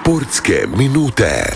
Sportske minute.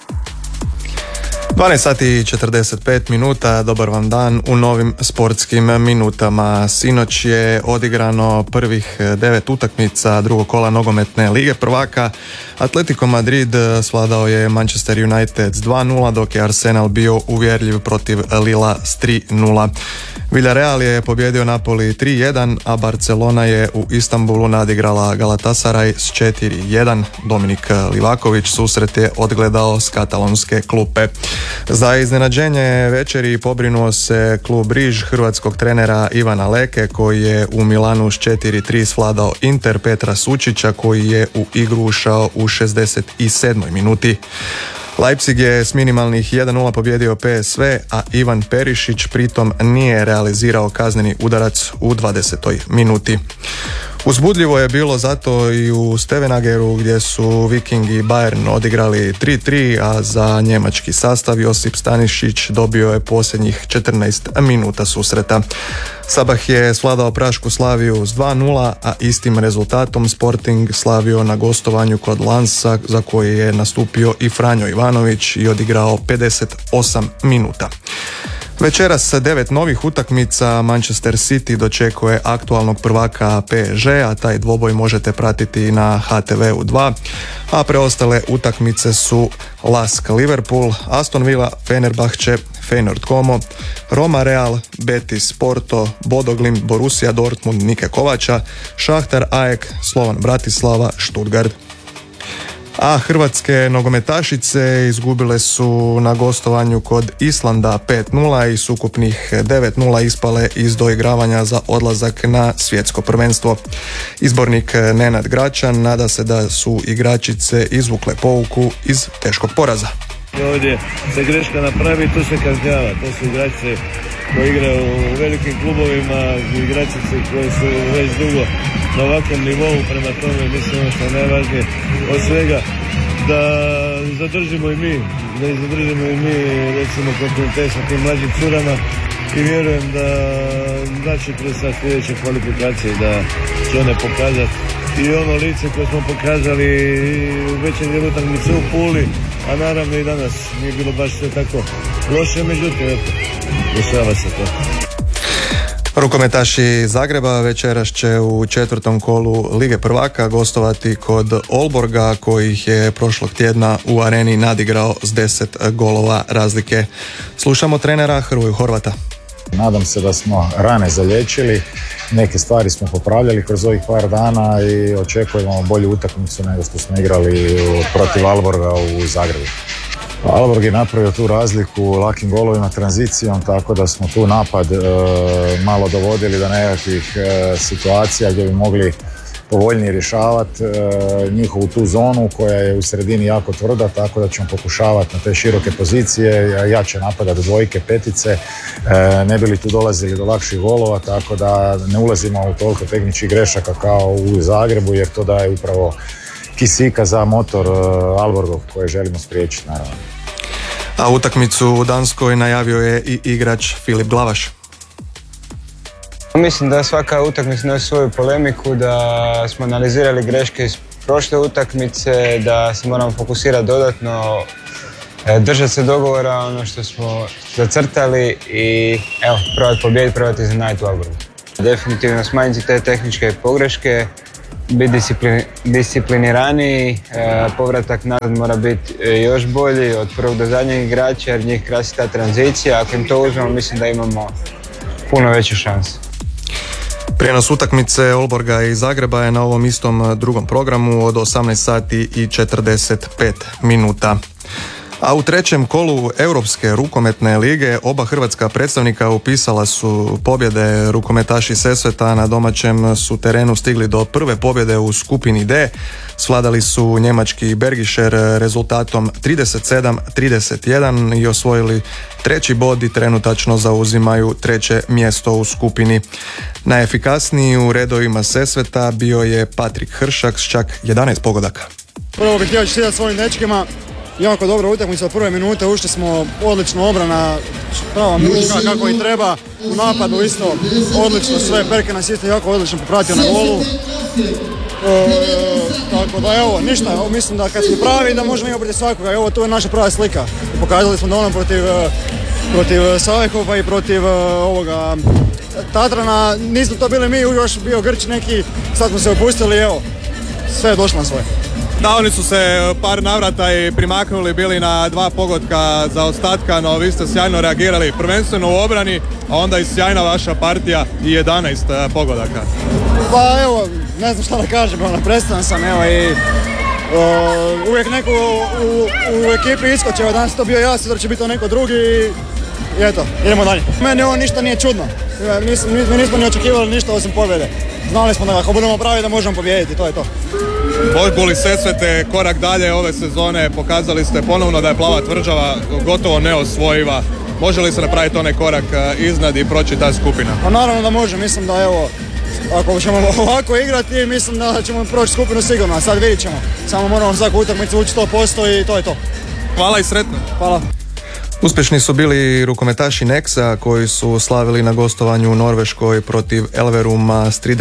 12 sati i 45 minuta, dobar vam dan u novim sportskim minutama. Sinoć je odigrano prvih 9 utakmica drugog kola nogometne lige prvaka. Atletico Madrid svladao je Manchester United s 2-0, dok je Arsenal bio uvjerljiv protiv Lilla s 3-0. Villarreal je pobjedio Napoli 3-1, a Barcelona je u Istanbulu nadigrala Galatasaray s 4-1. Dominik Livaković susret je odgledao s katalonske klupe. Za iznenađenje večeri pobrinuo se klub Riž hrvatskog trenera Ivana Leke, koji je u Milanu s 4-3 svladao Inter Petra Sučića, koji je u igru ušao u 67. minuti. Leipzig je s minimalnih 1-0 pobjedio PSV, a Ivan Perišić pritom nije realizirao kazneni udarac u 20. minuti. Uzbudljivo je bilo zato i u Stevenageru, gdje su Viking i Bayern odigrali 3-3, a za njemački sastav Josip Stanišić dobio je posljednjih 14 minuta susreta. Sabah je svladao Prašku Slaviju s 2-0, a istim rezultatom Sporting slavio na gostovanju kod Lansa, za koji je nastupio i Franjo Ivanović i odigrao 58 minuta. Večeras sa 9 novih utakmica Manchester City dočekuje aktualnog prvaka PSG, a taj dvoboj možete pratiti na HTV-u 2, a preostale utakmice su Lask Liverpool, Aston Villa Fenerbahče, Feyenoord Como, Roma Real, Betis Porto, Bodo Glimt Borussia Dortmund Nike Kovača, Šahtar AEK, Slovan Bratislava, Stuttgart. A hrvatske nogometašice izgubile su na gostovanju kod Islanda 5-0 i s ukupnih 9-0 ispale iz doigravanja za odlazak na svjetsko prvenstvo. Izbornik Nenad Gračan nada se da su igračice izvukle pouku iz teškog poraza. Ovdje se greška napravi, tu se kažnjava. To su igračice koji igraju u velikim klubovima, igračice koje su već dugo na ovakvom nivou, prema tome mislim ono što je najvažnije od svega da zadržimo i mi recimo kontinuitet sa tim mlađim curama i vjerujem da će kroz sljedeće kvalifikacije da će one pokazati i ono lice koje smo pokazali u većem dijelu utakmice u Puli, a naravno i danas nije bilo baš sve tako loše, međutim eto, dešava se to. Rukometaši Zagreba večeras će u 4. kolu Lige prvaka gostovati kod Olborga, koji ih je prošlog tjedna u areni nadigrao s 10 golova razlike. Slušamo trenera Hrvoju Horvata. Nadam se da smo rane zaliječili, neke stvari smo popravljali kroz ovih par dana i očekujemo bolju utakmicu nego što smo igrali protiv Alborga u Zagrebu. Alborg je napravio tu razliku lakim golovima, tranzicijom, tako da smo tu napad malo dovodili do nekakvih situacija gdje bi mogli povoljnije rješavati njihovu tu zonu koja je u sredini jako tvrda, tako da ćemo pokušavati na te široke pozicije, jače napadati dvojke, petice, ne bi li tu dolazili do lakših golova, tako da ne ulazimo u toliko tehničkih grešaka kao u Zagrebu, jer to daje upravo kisika za motor Alborgov koje želimo spriječiti, naravno. A utakmicu u Danskoj najavio je i igrač Filip Glavaš. Mislim da svaka utakmica nosi svoju polemiku, da smo analizirali greške iz prošle utakmice, da se moramo fokusirati dodatno, držati se dogovora, ono što smo zacrtali i evo, probati pobijediti, probati iznenaditi u Alborgu. Definitivno smanjiti te tehničke pogreške, biti discipliniraniji, povratak nazad mora biti još bolji od prvog do zadnjeg igrača, jer njih krasi ta tranzicija. Ako im to uzmemo, mislim da imamo puno veću šansu. Prijenos utakmice Olborga i Zagreba je na ovom istom drugom programu od 18 sati i 45 minuta. A u 3. kolu Europske rukometne lige oba hrvatska predstavnika upisala su pobjede. Rukometaši Sesveta na domaćem su terenu stigli do prve pobjede u skupini D. Svladali su njemački Bergischer rezultatom 37-31 i osvojili 3. bod i trenutačno zauzimaju 3. mjesto u skupini. Najefikasniji u redovima Sesveta bio je Patrik Hršak s čak 11 pogodaka. Prvo bih htio čestitati svojim dečkima. Jako dobra utakmica od prve minute, ušli smo odlično, obrana prava muška kako i treba, u napadu isto odlično sve, Perke nas isto jako odlično popratio na golu. Tako da evo, ništa, mislim da kad smo pravi da možemo imati protiv svakoga, evo to je naša prava slika. Pokazali smo da ono protiv Savehova i protiv ovoga Tatrana, nismo to bili mi, još bio Grč neki, sad smo se opustili, evo, sve je došlo na svoje. Da, oni su se par navrata i primaknuli, bili na 2 pogotka za ostatka, no vi ste sjajno reagirali, prvenstveno u obrani, a onda i sjajna vaša partija i 11 pogodaka. Pa evo, ne znam šta da kažem, prestavan sam, evo i uvijek neko u ekipi iskoče, evo danas to bio ja, sutra će biti to neko drugi i eto, idemo dalje. Meni ovo ništa nije čudno, mi nismo ni očekivali ništa osim pobjede. Znali smo da ako budemo pravi da možemo pobijediti, to je to. Bojbu li Sesvete korak dalje ove sezone, pokazali ste ponovno da je Plava Tvrđava gotovo neosvojiva. Može li se napraviti onaj korak iznad i proći ta skupina? Pa naravno da može, mislim da evo, ako ćemo ovako igrati, mislim da ćemo proći skupinu sigurno, a sad vidit ćemo. Samo moramo svaku utakmicu ući 100% i to je to. Hvala i sretno. Hvala. Uspješni su bili rukometaši Nexa koji su slavili na gostovanju u Norveškoj protiv Elveruma s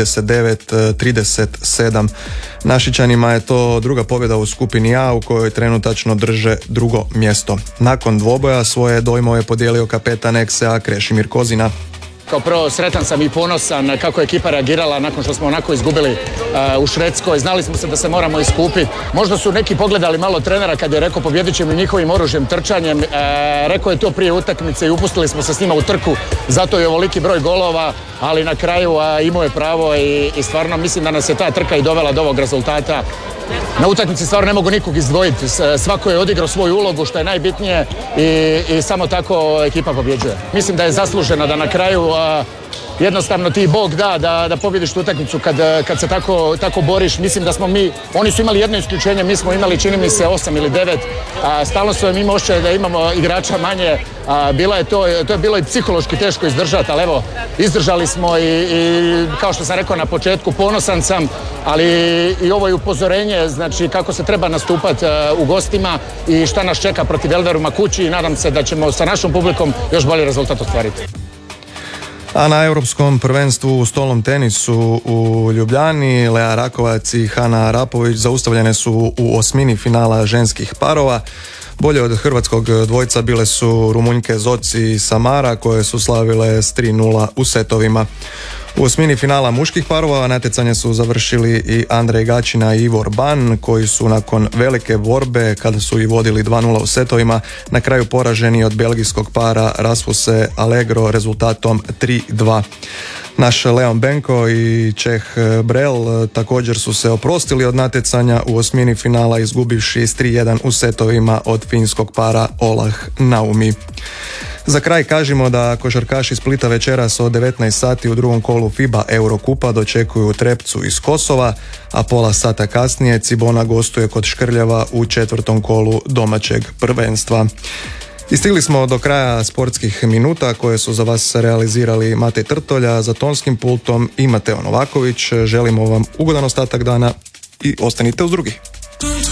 39-37. Našičanima je to druga pobjeda u skupini A u kojoj trenutačno drže drugo mjesto. Nakon dvoboja svoje dojmove podijelio kapetan Nexa Krešimir Kozina. Kao prvo, sretan sam i ponosan kako je ekipa reagirala nakon što smo onako izgubili u Švedskoj. Znali smo se da se moramo iskupiti. Možda su neki pogledali malo trenera kad je rekao pobjedit ćemo njihovim oružjem, trčanjem. Rekao je to prije utakmice i upustili smo se s njima u trku. Zato je ovoliki broj golova, ali na kraju imao je pravo i stvarno mislim da nas je ta trka i dovela do ovog rezultata. Na utakmici stvarno ne mogu nikog izdvojiti. Svako je odigrao svoju ulogu, što je najbitnije i samo tako ekipa pobjeđuje. Mislim da je zaslužena da na kraju jednostavno ti Bog da pobjediš tu utakmicu kad se tako boriš. Mislim da smo oni su imali jedno isključenje, mi smo imali čini mi se 8 ili 9. Stalno su imali ošće da imamo igrača manje. To je bilo i psihološki teško izdržati, ali evo, izdržali smo i kao što sam rekao na početku, ponosan sam, ali i ovo je upozorenje, znači kako se treba nastupati u gostima i šta nas čeka protiv Elveruma kući i nadam se da ćemo sa našom publikom još bolji rezultat ostvariti. A na Europskom prvenstvu u stolnom tenisu u Ljubljani Lea Rakovac i Hana Arapović zaustavljene su u osmini finala ženskih parova. Bolje od hrvatskog dvojca bile su Rumunjke Zoci i Samara koje su slavile s 3-0 u setovima. U osmini finala muških parova natjecanje su završili i Andrej Gačina i Ivor Ban koji su nakon velike borbe kada su i vodili 2-0 u setovima na kraju poraženi od belgijskog para Rasmuse Allegro rezultatom 3-2. Naš Leon Benko i Čeh Brel također su se oprostili od natjecanja u osmini finala izgubivši s 3-1 u setovima od finskog para Olah Naumi. Za kraj kažemo da košarkaši Splita večeras od 19 sati u drugom kolu FIBA Eurokupa dočekuju Trepcu iz Kosova, a pola sata kasnije Cibona gostuje kod Škrljeva u četvrtom kolu domaćeg prvenstva. I stigli smo do kraja sportskih minuta koje su za vas realizirali Matej Trtolja, za tonskim pultom i Mateo Novaković. Želimo vam ugodan ostatak dana i ostanite uz drugi.